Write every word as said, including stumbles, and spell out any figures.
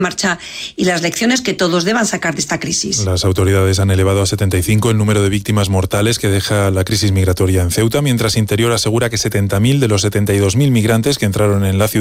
marcha y las lecciones que todos deban sacar de esta crisis. Las autoridades han elevado a setenta y cinco el número de víctimas mortales que deja la crisis migratoria en Ceuta, mientras Interior asegura que setenta mil de los setenta y dos mil migrantes que entraron en la ciudad